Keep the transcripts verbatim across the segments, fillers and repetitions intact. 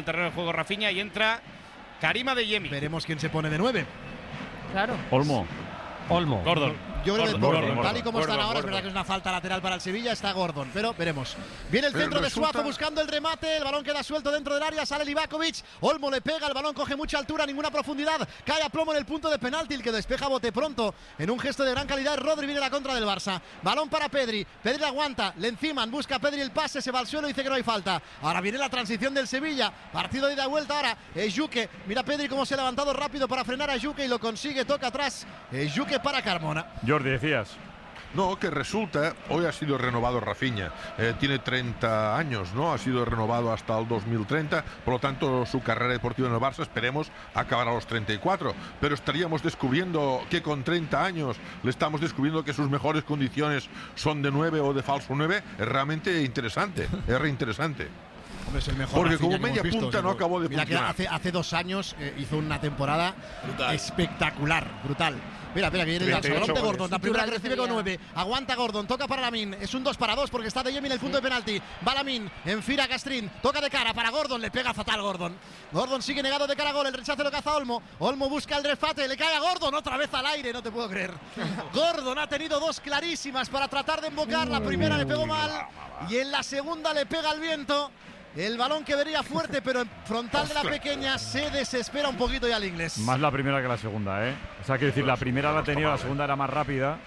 terreno de juego Rafinha y entra Karim Adeyemi. Veremos quién se pone de nueve. Claro. Olmo. Olmo. Gordon. Yo creo que Gordon, Gordon, Gordon, tal y como Gordon, están ahora, Gordon. es verdad que es una falta lateral para el Sevilla, está Gordon, pero veremos. Viene el centro Pero de resulta... Suazo buscando el remate, el balón queda suelto dentro del área, sale Livakovic, Olmo le pega, el balón coge mucha altura, ninguna profundidad, cae a plomo en el punto de penalti, el que despeja bote pronto, en un gesto de gran calidad, Rodri viene la contra del Barça. Balón para Pedri, Pedri aguanta, le enciman, busca a Pedri el pase, se va al suelo y dice que no hay falta. Ahora viene la transición del Sevilla, partido de ida y vuelta ahora, Ejuke, mira Pedri cómo se ha levantado rápido para frenar a Ejuke y lo consigue, toca atrás, Ejuke para Carmona. Jordi, decías. No, que resulta, hoy ha sido renovado Rafinha, eh, tiene treinta años, ¿no? Ha sido renovado hasta el dos mil treinta, por lo tanto su carrera deportiva en el Barça esperemos acabar a los treinta y cuatro, pero estaríamos descubriendo que con treinta años le estamos descubriendo que sus mejores condiciones son de nueve o de falso nueve, es realmente interesante, es reinteresante. Hombre, es el mejor Porque Rafinha como media hemos visto, punta no acabó de Mira funcionar. que hace, hace dos años eh, hizo una temporada Brutal. espectacular, brutal. Mira, mira, que viene el treinta y ocho balón de goles. Gordon, la primera que Iturralde recibe con sería. nueve, aguanta Gordon, toca para Lamin, es un dos para dos porque está Adeyemi en el punto de penalti, va Lamin, enfila Castrín, toca de cara para Gordon, le pega fatal Gordon, Gordon sigue negado de cara a gol, el rechazo lo caza Olmo, Olmo busca el refate, le cae a Gordon, otra vez al aire, no te puedo creer. Gordon ha tenido dos clarísimas para tratar de embocar, la primera le pegó mal y en la segunda le pega al viento. El balón que vería fuerte, pero en frontal de la pequeña se desespera un poquito ya el inglés. Más la primera que la segunda, ¿eh? O sea, quiero decir, la primera la ha tenido, la segunda era más rápida.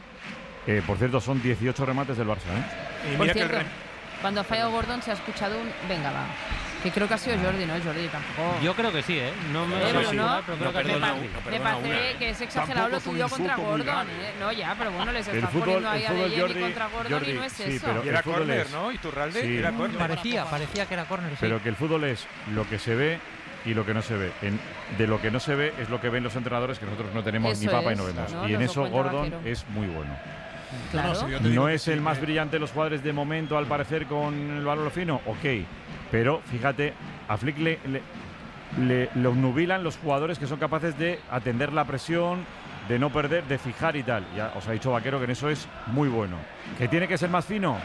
Eh, por cierto, son dieciocho remates del Barça, ¿eh? Y Por mira que el cierto, re- cuando ha fallado Gordon se ha escuchado un venga va. Que creo que ha sido Jordi, ¿no? Jordi tampoco. Yo creo que sí, ¿eh? No me Eh, lo pero sé, no, pero creo no que ha sido perdona Jordi. una, no Me perdona parece una. que es exagerado lo Tampoco es un tuyo contra insulto muy Gordon, grave. ¿eh? No, ya, pero bueno, les El está fútbol, poniendo ahí el a fútbol Adeyemi Jordi, contra Gordon Jordi, y no es sí, eso. pero Y era el fútbol córner, es- ¿no? Iturralde, Sí. era córner. Parecía, parecía que era córner, sí. Pero que el fútbol es lo que se ve y lo que no se ve. En- de lo que no se ve es lo que ven los entrenadores, que nosotros no tenemos Eso ni papa y es, no vemos. ¿no? y en Nos eso lo cuenta Gordon Vaquero. es muy bueno. Claro. No, sí, yo te digo No que es sí, el más que- brillante de los jugadores de momento, al parecer, con el balón fino, ok. Pero fíjate, a Flick le, le, le- lo obnubilan los jugadores que son capaces de atender la presión, de no perder, de fijar y tal. Ya os ha dicho Vaquero que en eso es muy bueno. ¿Que tiene que ser más fino?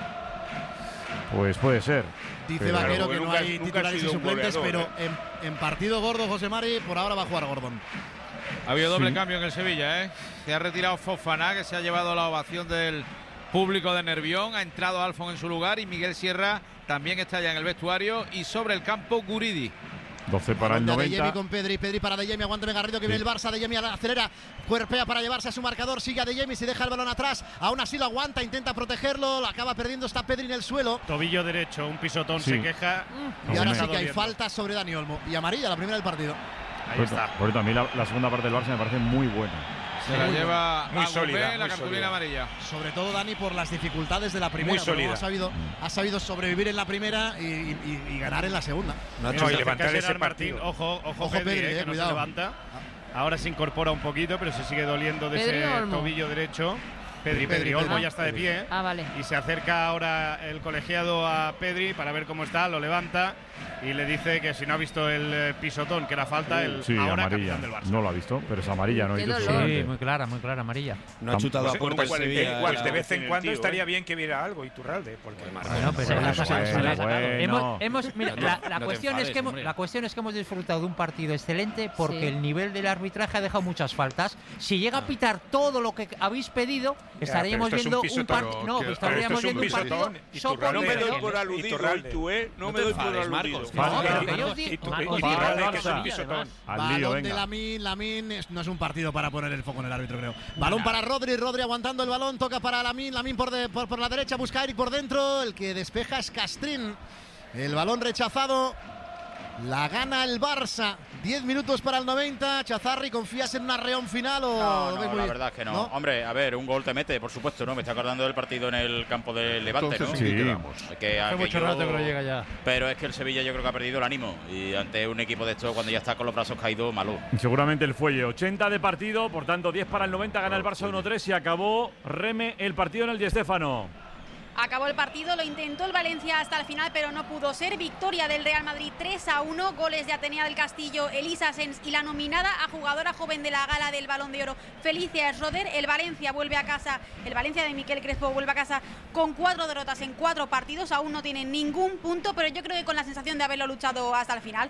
Pues puede ser. Dice Pero- Vaquero que Pero no nunca- hay nunca ha titulares y sido un suplentes, pero goleador, en, en partido gordo, José Mari, por ahora va a jugar Gordon. Ha habido doble Sí. cambio en el Sevilla, ¿eh? Se ha retirado Fofana, que se ha llevado la ovación del público de Nervión. Ha entrado Alfon en su lugar y Miguel Sierra también está ya en el vestuario. Y sobre el campo, Guridi. doce para el Balón de Adeyemi noventa. con Pedri, Pedri para Adeyemi, aguántame Garrido que Sí. viene el Barça, Adeyemi acelera, cuerpea para llevarse a su marcador, sigue Adeyemi, se deja el balón atrás, aún así lo aguanta, intenta protegerlo, lo acaba perdiendo, está Pedri en el suelo Tobillo derecho, un pisotón, Sí. se queja. y ahora Hombre. sí que hay falta sobre Dani Olmo y amarilla, la primera del partido. Ahí Por, está. por eso a mí la, la segunda parte del Barça me parece muy buena. Se la lleva Muy a sólida, Goumbé, la muy cartulina sólida. amarilla. Sobre todo Dani por las dificultades de la primera, Muy pero sólida. ha sabido, ha sabido sobrevivir en la primera y, y- y ganar en la segunda. No, No, y y levantar ese Martín, partido. ojo, ojo, Ojo Pedri, Pedri, eh, eh, que no cuidado. se levanta. Ahora se incorpora un poquito, pero se sigue doliendo de ¿Pedri ese o Olmo? tobillo derecho. Pedri, Pedri, Pedri, Olmo Pedri. ya está de pie. Ah, vale. Y se acerca ahora el colegiado a Pedri para ver cómo está, lo levanta y le dice que si no ha visto el eh, pisotón, que era falta, el Sí, ahora amarilla. capitán del Barça. No lo ha visto, pero es amarilla, ¿no? Qué Y tú dolor. seguramente- Sí, muy clara, muy clara, amarilla. No ha chutado Pues a puerta el con cuarenta y Sevilla. cuatro, de la- vez en cuando tío, estaría ¿eh? bien que viera algo Iturralde, porque Bueno, Bueno, pero Bueno, la cosa- bueno, la- bueno. hemos, hemos- mira, No te- la, no la te cuestión enfades, es que hemos, hombre. la cuestión es que hemos disfrutado de un partido excelente porque Sí. el nivel del arbitraje ha dejado muchas faltas. Si llega a pitar todo lo que habéis pedido, estaríamos pero esto es un viendo un, pisotón, partido. No, que- estaríamos esto es un viendo un partido pisotón. Iturralde, No me doy Iturralde, por aludido, Iturralde. tú, ¿eh? No No me te doy por enfades, aludido. Marcos. No, Falta. pero que yo os Y di- tu- Marcos, y Iturralde, Marcos, que es un Marcos, pisotón. además. Al Balón lío, de venga. Lamin, Lamin es- no es un partido para poner el foco en el árbitro, creo. Balón para Rodri, Rodri aguantando el balón, toca para Lamin, Lamin por, de- por, por la derecha, busca a Eric por dentro, el que despeja es Castrín. El balón rechazado, la gana el Barça. diez minutos para el noventa. Chazarri, ¿confías en un arreón final o No, lo ves no, muy- la verdad es que no. Hombre, a ver, un gol te mete, por supuesto, ¿no? Me estoy acordando del partido en el campo del Levante, Entonces, ¿no? ¿en qué Sí. quedamos? Que Hace mucho aquello- rato que no llega ya. Pero es que el Sevilla yo creo que ha perdido el ánimo. Y ante un equipo de estos, cuando ya está con los brazos caídos, malo. Seguramente el fuelle. ochenta de partido, por tanto diez para el noventa, gana el Barça uno tres y acabó Reme el partido en el Di Stéfano. Acabó el partido, lo intentó el Valencia hasta el final, pero no pudo ser. Victoria del Real Madrid tres a uno, goles de Atenea del Castillo, Elisa Sens y la nominada a jugadora joven de la gala del Balón de Oro, Felicia Schroeder. El Valencia vuelve a casa, el Valencia de Miquel Crespo vuelve a casa con cuatro derrotas en cuatro partidos, aún no tiene ningún punto, pero yo creo que con la sensación de haberlo luchado hasta el final.